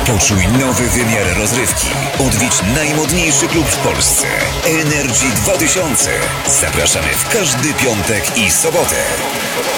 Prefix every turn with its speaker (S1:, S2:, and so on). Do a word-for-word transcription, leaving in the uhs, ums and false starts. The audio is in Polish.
S1: Poczuj nowy wymiar rozrywki. Odwiedź najmodniejszy klub w Polsce. Energy dwa tysiące. Zapraszamy w każdy piątek i sobotę.